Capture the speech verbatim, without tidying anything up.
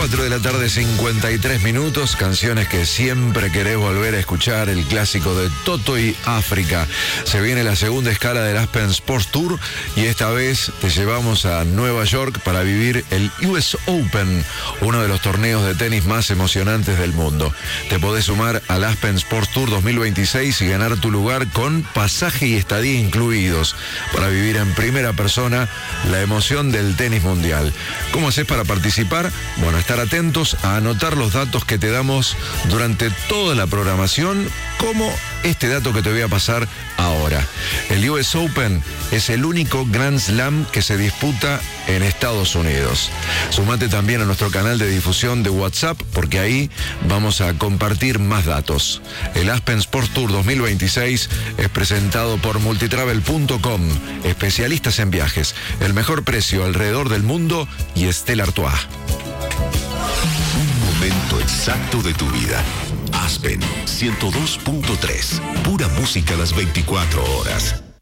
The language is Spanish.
cuatro de la tarde, cincuenta y tres minutos, canciones que siempre querés volver a escuchar, el clásico de Toto y África. Se viene la segunda escala del Aspen Sports Tour y esta vez te llevamos a Nueva York para vivir el U S Open, uno de los torneos de tenis más emocionantes del mundo. Te podés sumar al Aspen Sports Tour dos mil veintiséis y ganar tu lugar con pasaje y estadía incluidos para vivir en primera persona la emoción del tenis mundial. ¿Cómo haces para participar? Bueno, estar atentos a anotar los datos que te damos durante toda la programación, como este dato que te voy a pasar ahora. El U S Open es el único Grand Slam que se disputa en Estados Unidos. Sumate también a nuestro canal de difusión de WhatsApp, porque ahí vamos a compartir más datos. El Aspen Sports Tour dos mil veintiséis es presentado por multitravel punto com, especialistas en viajes, el mejor precio alrededor del mundo y Stella Artois. Un momento exacto de tu vida. Aspen ciento dos punto tres. Pura música las veinticuatro horas.